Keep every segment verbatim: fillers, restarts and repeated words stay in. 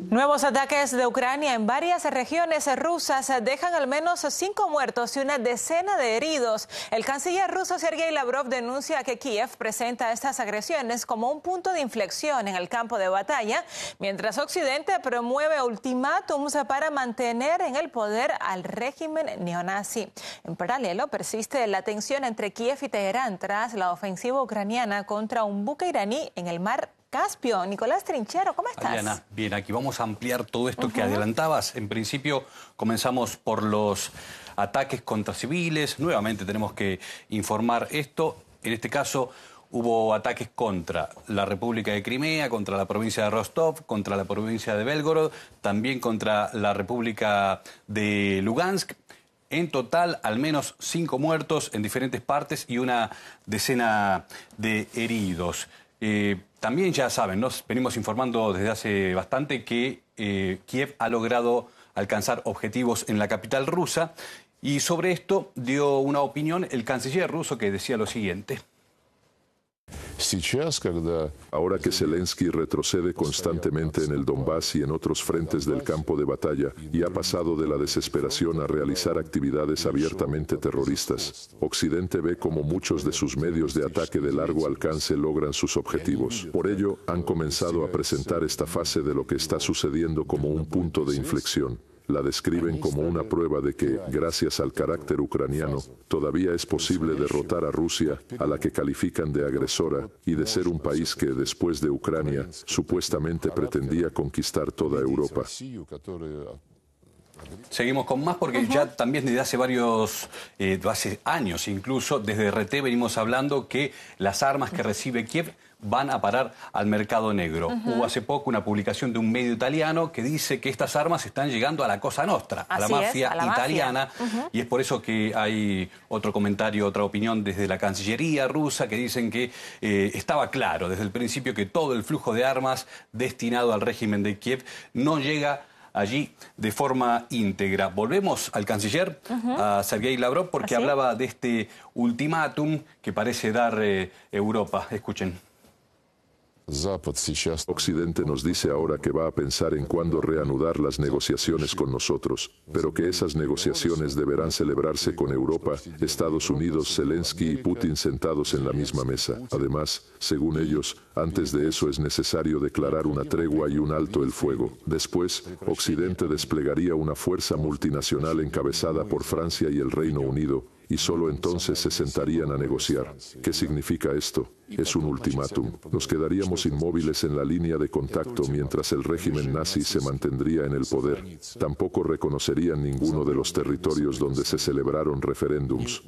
Nuevos ataques de Ucrania en varias regiones rusas dejan al menos cinco muertos y una decena de heridos. El canciller ruso Sergei Lavrov denuncia que Kiev presenta estas agresiones como un punto de inflexión en el campo de batalla, mientras Occidente promueve ultimátums para mantener en el poder al régimen neonazi. En paralelo, persiste la tensión entre Kiev y Teherán tras la ofensiva ucraniana contra un buque iraní en el mar Caspio. Nicolás Trinchero, ¿cómo estás? Adriana, bien, aquí vamos a ampliar todo esto uh-huh. que adelantabas. En principio comenzamos por los ataques contra civiles. Nuevamente tenemos que informar esto. En este caso hubo ataques contra la República de Crimea, contra la provincia de Rostov, contra la provincia de Belgorod, también contra la República de Lugansk. En total, al menos cinco muertos en diferentes partes y una decena de heridos. Eh, también ya saben, nos venimos informando desde hace bastante que eh, Kiev ha logrado alcanzar objetivos en la capital rusa, y sobre esto dio una opinión el canciller ruso, que decía lo siguiente. Ahora que Zelensky retrocede constantemente en el Donbass y en otros frentes del campo de batalla y ha pasado de la desesperación a realizar actividades abiertamente terroristas, Occidente ve como muchos de sus medios de ataque de largo alcance logran sus objetivos. Por ello, han comenzado a presentar esta fase de lo que está sucediendo como un punto de inflexión. La describen como una prueba de que, gracias al carácter ucraniano, todavía es posible derrotar a Rusia, a la que califican de agresora, y de ser un país que, después de Ucrania, supuestamente pretendía conquistar toda Europa. Seguimos con más porque uh-huh. ya también desde hace varios, eh, hace años incluso, desde R T venimos hablando que las armas que recibe Kiev van a parar al mercado negro. Uh-huh. Hubo hace poco una publicación de un medio italiano que dice que estas armas están llegando a la Cosa Nostra, a la mafia es, a la italiana, mafia. Uh-huh. y es por eso que hay otro comentario, otra opinión desde la Cancillería rusa, que dicen que eh, estaba claro desde el principio que todo el flujo de armas destinado al régimen de Kiev no llega allí de forma íntegra. Volvemos al canciller, uh-huh. a Sergei Lavrov, porque ¿Así? hablaba de este ultimátum que parece dar eh, Europa. Escuchen. Occidente nos dice ahora que va a pensar en cuándo reanudar las negociaciones con nosotros, pero que esas negociaciones deberán celebrarse con Europa, Estados Unidos, Zelensky y Putin sentados en la misma mesa. Además, según ellos, antes de eso es necesario declarar una tregua y un alto el fuego. Después, Occidente desplegaría una fuerza multinacional encabezada por Francia y el Reino Unido, y solo entonces se sentarían a negociar. ¿Qué significa esto? Es un ultimátum. Nos quedaríamos inmóviles en la línea de contacto mientras el régimen nazi se mantendría en el poder. Tampoco reconocerían ninguno de los territorios donde se celebraron referéndums.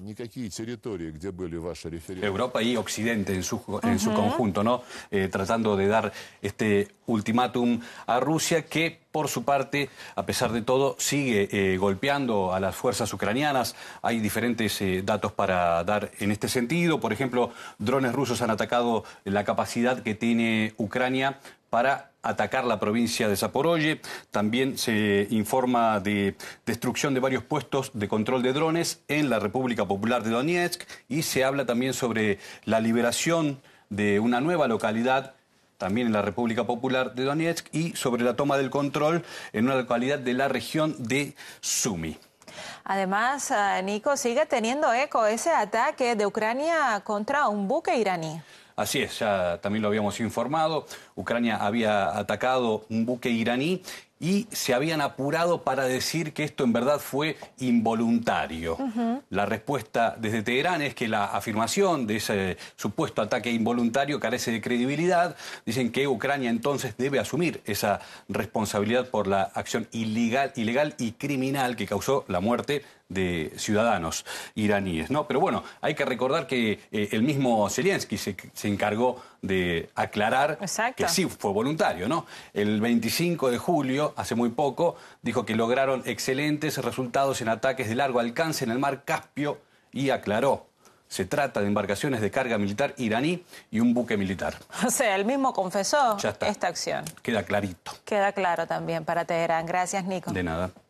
Europa y Occidente en su, en su conjunto, ¿no? Eh, tratando de dar este ultimátum a Rusia, que por su parte, a pesar de todo, sigue eh, golpeando a las fuerzas ucranianas. Hay diferentes eh, datos para dar en este sentido. Por ejemplo, drones rusos han atacado la capacidad que tiene Ucrania para atacar la provincia de Zaporozhye. También se informa de destrucción de varios puestos de control de drones en la República Popular de Donetsk, y se habla también sobre la liberación de una nueva localidad también en la República Popular de Donetsk, y sobre la toma del control en una localidad de la región de Sumy. Además, Nico, sigue teniendo eco ese ataque de Ucrania contra un buque iraní. Así es, ya también lo habíamos informado. Ucrania había atacado un buque iraní y se habían apurado para decir que esto en verdad fue involuntario. Uh-huh. La respuesta desde Teherán es que la afirmación de ese supuesto ataque involuntario carece de credibilidad. Dicen que Ucrania entonces debe asumir esa responsabilidad por la acción ilegal, ilegal y criminal que causó la muerte de ciudadanos iraníes, ¿no? Pero bueno, hay que recordar que eh, el mismo Zelensky se, se encargó de aclarar Exacto. que sí fue voluntario, ¿no? El veinticinco de julio, hace muy poco, dijo que lograron excelentes resultados en ataques de largo alcance en el mar Caspio, y aclaró: se trata de embarcaciones de carga militar iraní y un buque militar. O sea, él mismo confesó esta acción. Queda clarito. Queda claro también para Teherán. Gracias, Nico. De nada.